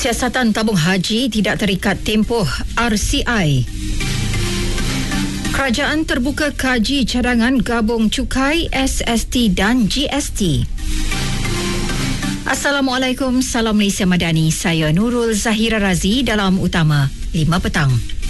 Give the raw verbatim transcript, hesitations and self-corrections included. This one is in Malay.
Siasatan tabung haji tidak terikat tempoh R C I. Kerajaan terbuka kaji cadangan gabung cukai, S S T dan G S T. Assalamualaikum, salam Malaysia Madani. Saya Nurul Zahira Razi dalam Utama lima petang.